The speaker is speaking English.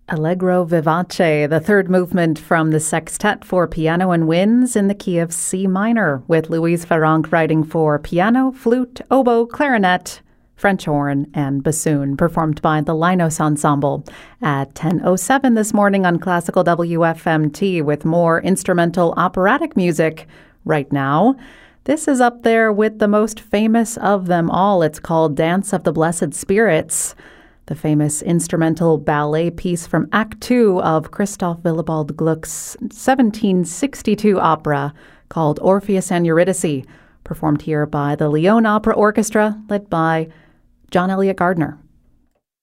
Allegro vivace, the third movement from the sextet for piano and winds in the key of C minor, with Louise Farrenc writing for piano, flute, oboe, clarinet, French horn, and bassoon, performed by the Linos Ensemble at 10:07 this morning on Classical WFMT, with more instrumental operatic music right now. This is up there with the most famous of them all. It's called Dance of the Blessed Spirits, the famous instrumental ballet piece from Act 2 of Christoph Willibald Gluck's 1762 opera called Orpheus and Eurydice, performed here by the Lyon Opera Orchestra, led by John Elliott Gardner.